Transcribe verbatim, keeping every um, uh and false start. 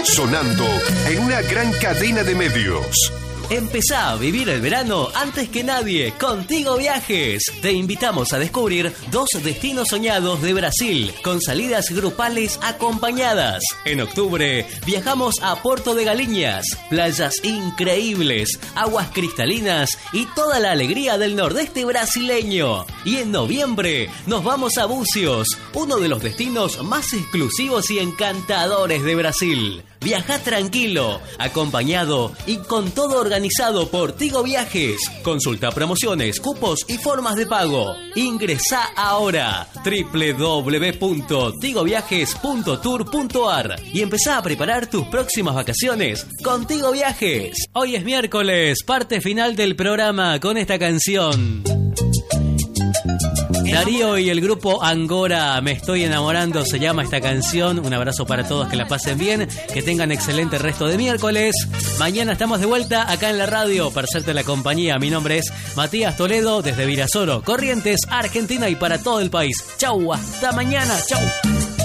sonando en una gran cadena de medios. Empezá a vivir el verano antes que nadie con Tigo Viajes. Te invitamos a descubrir dos destinos soñados de Brasil con salidas grupales acompañadas. En octubre viajamos a Porto de Galinhas, playas increíbles, aguas cristalinas y toda la alegría del nordeste brasileño. Y en noviembre nos vamos a Búzios, uno de los destinos más exclusivos y encantadores de Brasil. Viaja tranquilo, acompañado y con todo organizado por Tigo Viajes. Consulta promociones, cupos y formas de pago. Ingresá ahora doble u doble u doble u punto tigo viajes punto tour punto a r y empezá a preparar tus próximas vacaciones con Tigo Viajes. Hoy es miércoles, parte final del programa con esta canción. Darío y el grupo Angora, Me Estoy Enamorando, se llama esta canción. Un abrazo para todos, que la pasen bien, que tengan excelente resto de miércoles. Mañana estamos de vuelta acá en la radio para hacerte la compañía. Mi nombre es Matías Toledo, desde Virasoro, Corrientes, Argentina, y para todo el país. Chau, hasta mañana, chau.